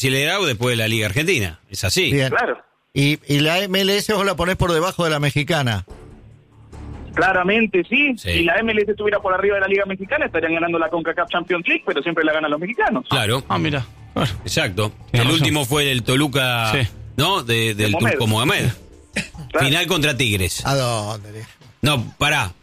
Brasileirao después de la Liga Argentina. Es así. Bien. Claro. Y la MLS vos la ponés por debajo de la mexicana. Claramente sí. Sí. Si la MLS estuviera por arriba de la Liga Mexicana, estarían ganando la CONCACAF Champions League, pero siempre la ganan los mexicanos. Claro. Mira. Bueno, Exacto. Tiene El razón. último fue el Toluca, Sí. ¿no? Del Mohamed. Turco Mohamed. Claro. Final contra Tigres. ¿A dónde? No, pará.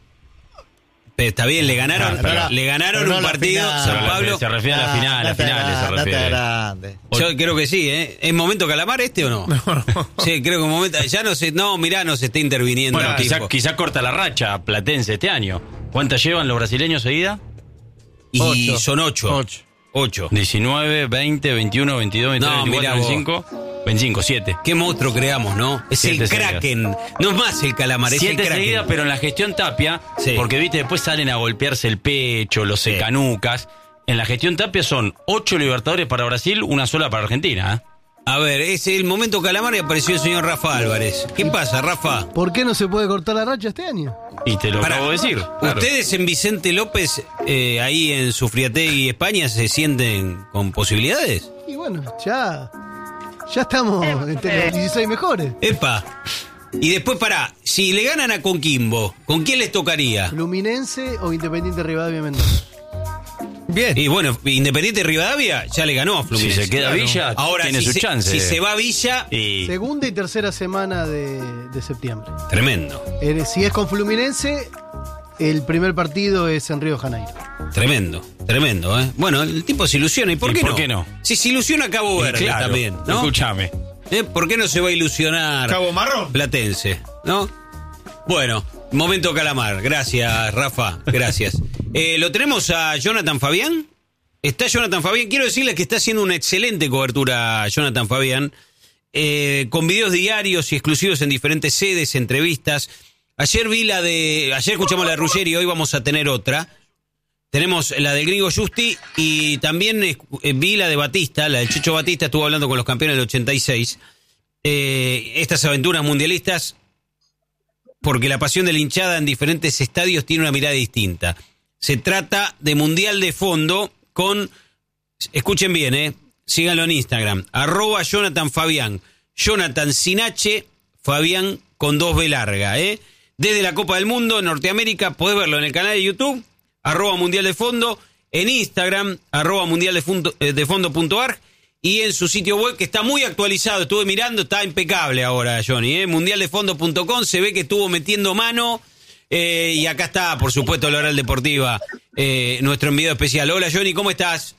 Está bien, le ganaron, Pero le ganaron pero no un la partido final. San Pablo. Se refiere a la final, a finales se refiere. Grande. Yo creo que sí, ¿eh? ¿Es momento calamar este o no? Sí, creo que un momento. Ya no sé, no, mirá, no se está interviniendo. Bueno, el tipo. quizá corta la racha Platense este año. ¿Cuántas llevan los brasileños seguida? Y 8. son 8. 8. 19, 20, 21, 22, 23, No, 24, mirá vos. 25. 25, 7. Qué monstruo creamos, ¿no? Es 7 el seguidas. Kraken. No es más el calamar, es el 7 Kraken. seguidas, pero en la gestión Tapia, Sí. porque viste, después salen a golpearse el pecho, los Sí. secanucas. En la gestión Tapia son 8 Libertadores para Brasil, una sola para Argentina. A ver, es el momento calamar y apareció el señor Rafa Álvarez. ¿Qué pasa, Rafa? ¿Por qué no se puede cortar la racha este año? Y te lo Pará, acabo de decir. Claro. ¿Ustedes en Vicente López, ahí en Sufriategui, España, se sienten con posibilidades? Y bueno, ya estamos entre los 16 mejores. Epa. Y después, pará, si le ganan a Coquimbo, ¿con quién les tocaría? Fluminense o Independiente Rivadavia Mendoza. Bien. Y bueno, Independiente Rivadavia ya le ganó a Si Fluminense. se queda Villa, Ahora, tiene su chance. Si se va Villa, Y Segunda y tercera semana de septiembre. tremendo, Si es con Fluminense, el primer partido es en Río de Janeiro. tremendo, ¿eh? Bueno, el tipo se ilusiona, ¿y por qué no? Si se ilusiona Cabo Verde claro, también, ¿no? Escúchame. ¿Por qué no se va a ilusionar Cabo Marrón. Platense, ¿no? Bueno, momento calamar. Gracias, Rafa. Gracias. ¿Lo tenemos a Jonathan Fabián? ¿Está Jonathan Fabián? Quiero decirles que está haciendo una excelente cobertura Jonathan Fabián, con videos diarios y exclusivos en diferentes sedes, entrevistas. Ayer escuchamos la de Ruggeri, hoy vamos a tener otra. Tenemos la del Gringo Justi y también vi la de Batista, la del Chicho Batista, estuvo hablando con los campeones del 86. Estas aventuras mundialistas, porque la pasión de la hinchada en diferentes estadios tiene una mirada distinta. Se trata de Mundial de Fondo con, escuchen bien, síganlo en Instagram, @Jonathan Fabián, Jonathan sin H, Fabián con 2B larga, Desde la Copa del Mundo en Norteamérica, podés verlo en el canal de YouTube, @Mundial de Fondo, en Instagram, @mundialdefondo.ar, y en su sitio web, que está muy actualizado, estuve mirando, está impecable ahora, Johnny, mundialdefondo.com, se ve que estuvo metiendo mano, y acá está, por supuesto, la Oral Deportiva, nuestro enviado especial. Hola, Johnny, ¿cómo estás?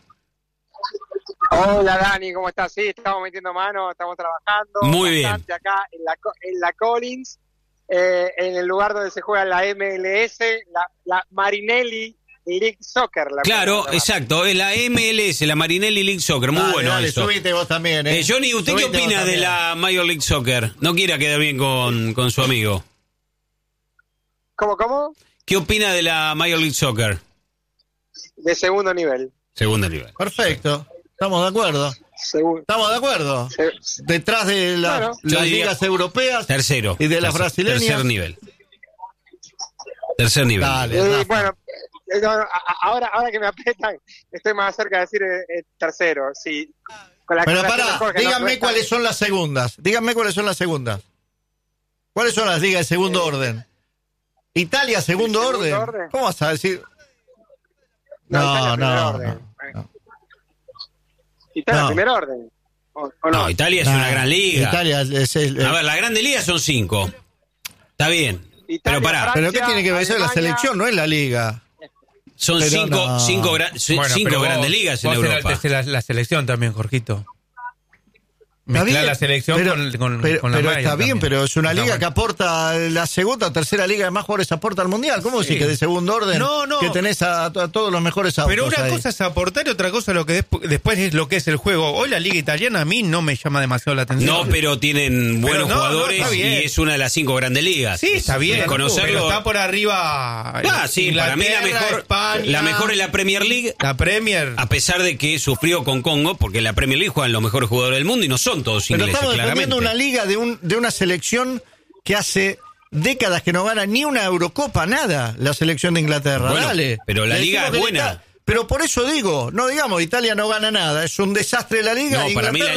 Hola Dani, ¿cómo estás? Sí, estamos metiendo mano, estamos trabajando. Muy bien. Bastante acá en la Collins, en el lugar donde se juega la MLS, la Marinelli League Soccer. Claro, exacto, es la MLS, la Marinelli League Soccer, muy bueno dale, eso. subite vos también, Johnny, ¿usted qué Subite vos opina de también. la Major League Soccer? No quiera quedar bien con su amigo. ¿Cómo? ¿Qué opina de la Major League Soccer? De segundo nivel. Segundo nivel. Perfecto. Estamos de acuerdo. Estamos de acuerdo. Detrás de Bueno, yo las diría ligas europeas Tercero. y de las brasileñas. Tercer nivel. Tercer nivel. Dale, Rafa. Bueno, ahora que me apretan, estoy más cerca de decir tercero. Sí. Con la Pero aclaración de pará, Jorge, díganme está cuáles son las segundas. Díganme cuáles son las segundas. ¿Cuáles son las ligas de segundo orden? Italia, segundo orden. ¿Cómo vas a decir? No, No. Italia, No. primer orden. ¿O no? No, Italia es Nah, una gran liga. Italia es el. A ver, la grande liga son 5. Está bien. Italia, Pero pará, ¿Pero qué tiene que ver? Eso es la Alemania. selección, no es la liga. son Pero cinco no. cinco grandes ligas en Europa. La selección también, Jorgito. Está Mezclar bien, la selección pero, con pero la está Major bien, también. pero es una Está liga bueno. que aporta la segunda o tercera liga de más jugadores aporta al mundial. ¿Cómo decís que de segundo orden? No. Que tenés a todos los mejores autos. Pero una ahí. cosa es aportar y otra cosa lo que después es lo que es el juego. Hoy la liga italiana a mí no me llama demasiado la atención. No, pero tienen buenos Pero no, jugadores está y bien. es una de las 5 grandes ligas. Sí, está bien. Conocerlo. Pero está por arriba. Sí, para mí España, la mejor es la Premier League. La Premier. A pesar de que sufrió con Congo, porque la Premier League juegan los mejores jugadores del mundo y no son todos Pero ingleses, estamos claramente. defendiendo una liga de una selección que hace décadas que no gana ni una Eurocopa, nada, la selección de Inglaterra. Bueno, Dale. pero la Le liga decimos es que buena. Pero por eso digo, no digamos Italia no gana nada, es un desastre la liga. No, para mí la